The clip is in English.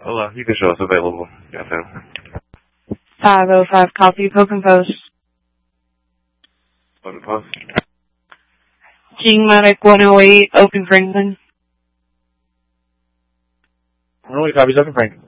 Hola, you can show us available. Yes, ma'am. 505 Coffee, Poke and Post. Open post. King Medic 108, Open Franklin. 108 copies, Open Franklin.